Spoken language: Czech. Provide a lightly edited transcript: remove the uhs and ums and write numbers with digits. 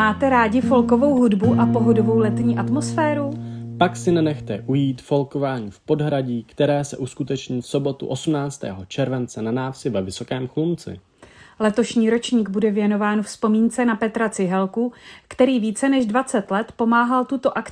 Máte rádi folkovou hudbu a pohodovou letní atmosféru? Pak si nenechte ujít folkování v Podhradí, které se uskuteční v sobotu 18. července na návsi ve Vysokém Chlumci. Letošní ročník bude věnován vzpomínce na Petra Cihelku, který více než 20 let pomáhal tuto akci